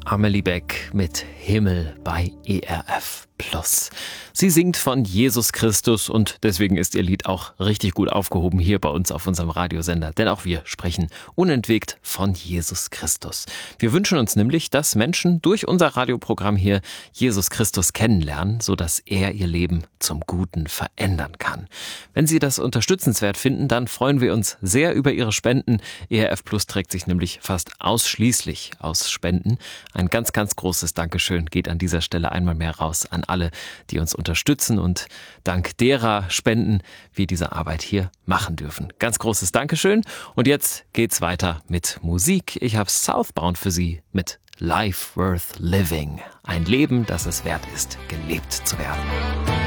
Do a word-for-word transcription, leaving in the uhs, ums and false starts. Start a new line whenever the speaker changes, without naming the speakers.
Amelie Beck mit Himmel bei E R F Plus. Sie singt von Jesus Christus und deswegen ist ihr Lied auch richtig gut aufgehoben hier bei uns auf unserem Radiosender. Denn auch wir sprechen unentwegt von Jesus Christus. Wir wünschen uns nämlich, dass Menschen durch unser Radioprogramm hier Jesus Christus kennenlernen, sodass er ihr Leben zum Guten verändern kann. Wenn Sie das unterstützenswert finden, dann freuen wir uns sehr über Ihre Spenden. E R F Plus trägt sich nämlich fast ausschließlich aus Spenden. Ein ganz, ganz großes Dankeschön geht an dieser Stelle einmal mehr raus an alle, die uns unterstützen und dank derer Spenden wir diese Arbeit hier machen dürfen. Ganz großes Dankeschön und jetzt geht's weiter mit Musik. Ich habe Southbound für Sie mit Life Worth Living. Ein Leben, das es wert ist, gelebt zu werden.